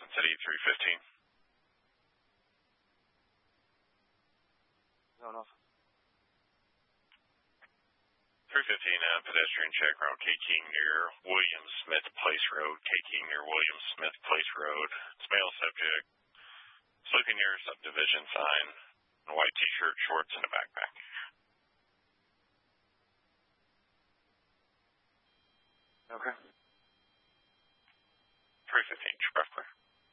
City 315. Zone off. 315, pedestrian check around K-King near William Smith Place Road. K-King near William Smith Place Road. It's male subject. Sleeping near a subdivision sign. A white t-shirt, shorts, and a backpack. Okay.